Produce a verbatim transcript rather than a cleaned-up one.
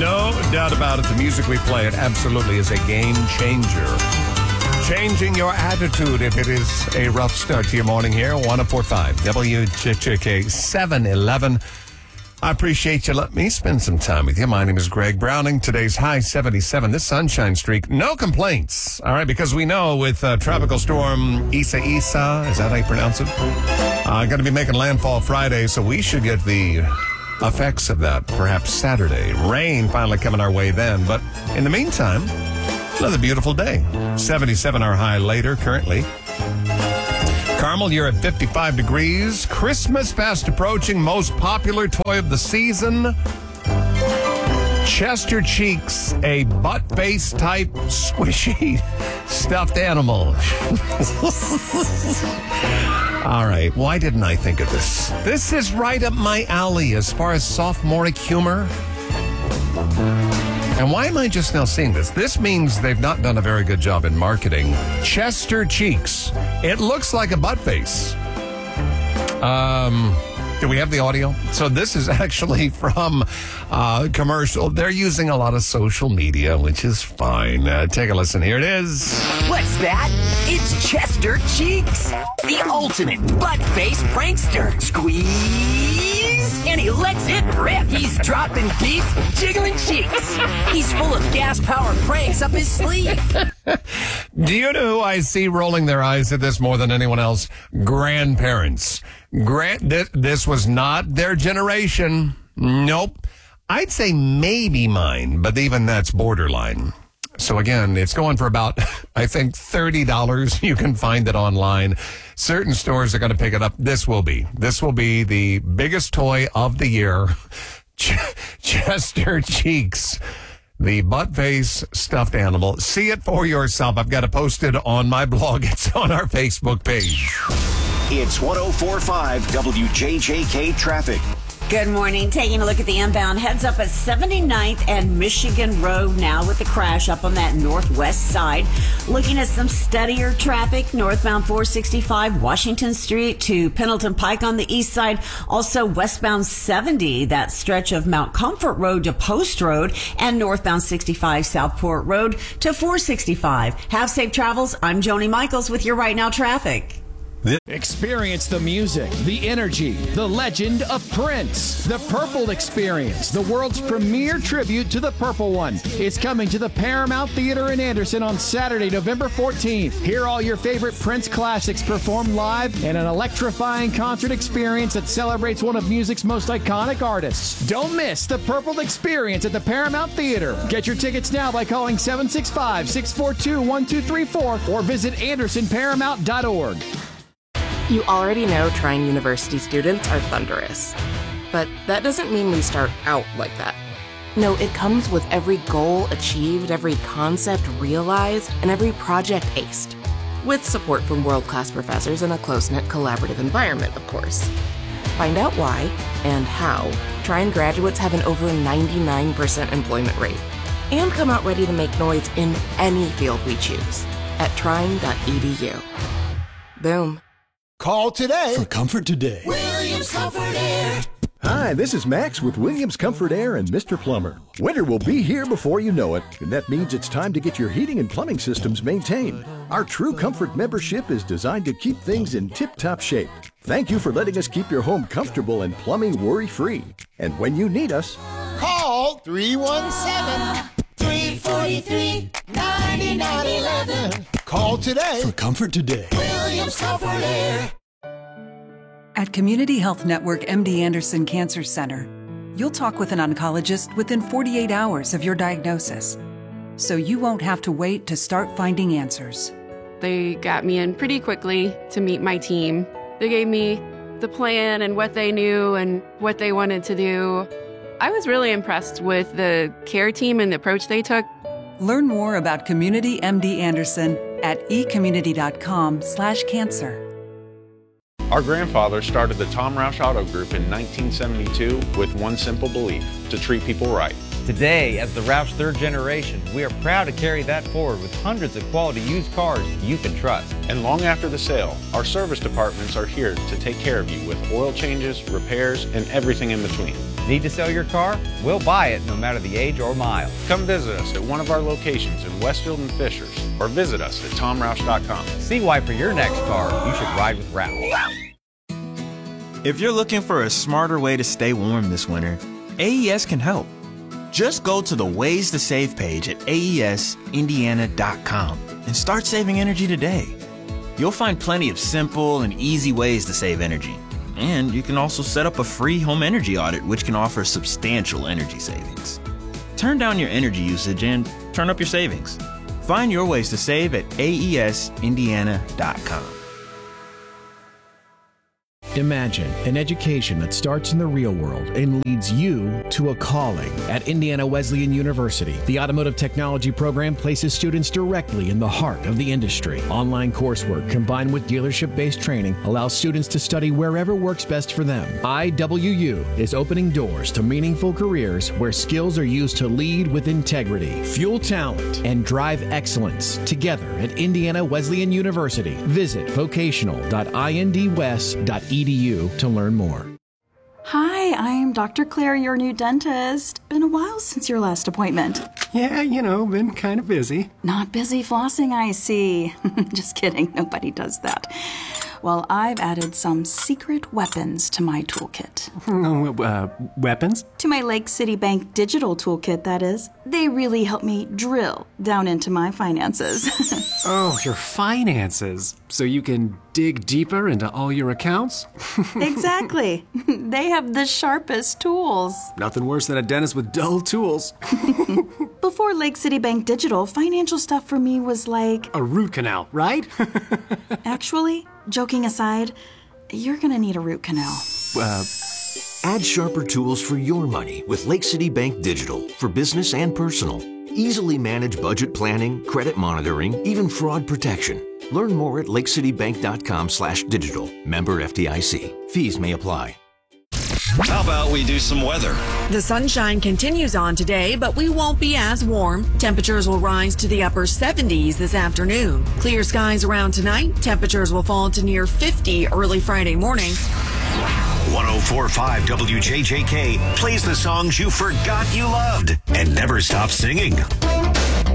No doubt about it. The music we play, it absolutely is a game changer. Changing your attitude if it is a rough start to your morning here. one oh four point five W J J K seven eleven. I appreciate you letting me spend some time with you. My name is Greg Browning. Today's high seventy-seven. This sunshine streak, no complaints. All right, because we know with uh, tropical storm Isa Isa, is that how you pronounce it? Uh, going to be making landfall Friday, so we should get the effects of that perhaps Saturday. Rain finally coming our way then. But in the meantime, another beautiful day. seventy-seven our high later currently. Carmel, you're at fifty-five degrees. Christmas fast approaching. Most popular toy of the season. Chester Cheeks, a butt face type squishy stuffed animal. All right, why didn't I think of this? This is right up my alley as far as sophomoric humor. And why am I just now seeing this? This means they've not done a very good job in marketing. Chester Cheeks. It looks like a butt face. Um, do we have the audio? So this is actually from uh, commercial. They're using a lot of social media, which is fine. Uh, take a listen. Here it is. What's that? It's Chester Cheeks, the ultimate butt-face prankster. Squeeze, and he lets it rip. He's dropping beats, jiggling cheeks. He's full of gas-powered pranks up his sleeve. Do you know who I see rolling their eyes at this more than anyone else? Grandparents. Grand, th- this was not their generation. Nope. I'd say maybe mine, but even that's borderline. So again, it's going for about, I think, thirty dollars. You can find it online. Certain stores are going to pick it up. This will be. This will be the biggest toy of the year. Ch- Chester Cheeks. The butt face stuffed animal. See it for yourself. I've got it posted on my blog. It's on our Facebook page. It's one oh four point five W J J K traffic. Good morning. Taking a look at the inbound. Heads up at seventy-ninth and Michigan Road now with the crash up on that northwest side. Looking at some steadier traffic northbound four sixty-five Washington Street to Pendleton Pike on the east side. Also westbound seventy, that stretch of Mount Comfort Road to Post Road, and northbound sixty-five Southport Road to four sixty-five. Have safe travels. I'm Joni Michaels with your Right Now traffic. Experience the music, the energy, the legend of Prince. The Purple Experience, the world's premier tribute to the Purple One, is coming to the Paramount Theater in Anderson on Saturday, November fourteenth. Hear all your favorite Prince classics performed live in an electrifying concert experience that celebrates one of music's most iconic artists. Don't miss the Purple Experience at the Paramount Theater. Get your tickets now by calling seven six five, six four two, one two three four or visit anderson paramount dot org. You already know Trine University students are thunderous. But that doesn't mean we start out like that. No, it comes with every goal achieved, every concept realized, and every project aced. With support from world-class professors in a close-knit collaborative environment, of course. Find out why and how Trine graduates have an over ninety-nine percent employment rate. And come out ready to make noise in any field we choose at trine dot e d u. Boom. Call today for Comfort Today. Williams Comfort Air. Hi, this is Max with Williams Comfort Air and Mister Plumber. Winter will be here before you know it, and that means it's time to get your heating and plumbing systems maintained. Our True Comfort membership is designed to keep things in tip-top shape. Thank you for letting us keep your home comfortable and plumbing worry-free. And when you need us, call three one seven, three four three, nine nine one one. Call today for Comfort Today. Williams Comfort Air. At Community Health Network M D Anderson Cancer Center, you'll talk with an oncologist within forty-eight hours of your diagnosis, so you won't have to wait to start finding answers. They got me in pretty quickly to meet my team. They gave me the plan and what they knew and what they wanted to do. I was really impressed with the care team and the approach they took. Learn more about Community M D Anderson at e community dot com slash cancer. Our grandfather started the Tom Roush Auto Group in nineteen seventy-two with one simple belief: to treat people right. Today, as the Roush third generation, we are proud to carry that forward with hundreds of quality used cars you can trust. And long after the sale, our service departments are here to take care of you with oil changes, repairs, and everything in between. Need to sell your car? We'll buy it no matter the age or mile. Come visit us at one of our locations in Westfield and Fishers, or visit us at tom roush dot com. See why for your next car, you should ride with Roush. If you're looking for a smarter way to stay warm this winter, A E S can help. Just go to the Ways to Save page at A E S Indiana dot com and start saving energy today. You'll find plenty of simple and easy ways to save energy. And you can also set up a free home energy audit, which can offer substantial energy savings. Turn down your energy usage and turn up your savings. Find your ways to save at A E S Indiana dot com. Imagine an education that starts in the real world and leads you to a calling. At Indiana Wesleyan University, the automotive technology program places students directly in the heart of the industry. Online coursework combined with dealership-based training allows students to study wherever works best for them. I W U is opening doors to meaningful careers where skills are used to lead with integrity, fuel talent, and drive excellence. Together at Indiana Wesleyan University, visit vocational dot I N D west dot E D U to learn more. Hi, I'm Doctor Claire, your new dentist. Been a while since your last appointment. Yeah, you know, been kind of busy. Not busy flossing, I see. Just kidding, nobody does that. Well, I've added some secret weapons to my toolkit. uh, weapons? To my Lake City Bank digital toolkit, that is. They really help me drill down into my finances. Oh, your finances. So you can dig deeper into all your accounts? Exactly. They have the sharpest tools. Nothing worse than a dentist with dull tools. Before Lake City Bank Digital, financial stuff for me was like... a root canal, right? Actually, joking aside, you're gonna need a root canal. Uh... Add sharper tools for your money with Lake City Bank Digital for business and personal. Easily manage budget planning, credit monitoring, even fraud protection. Learn more at lake city bank dot com slash digital. Member F D I C. Fees may apply. How about we do some weather? The sunshine continues on today, but we won't be as warm. Temperatures will rise to the upper seventies this afternoon. Clear skies around tonight. Temperatures will fall to near fifty early Friday morning. one oh four point five W J J K plays the songs you forgot you loved and never stop singing.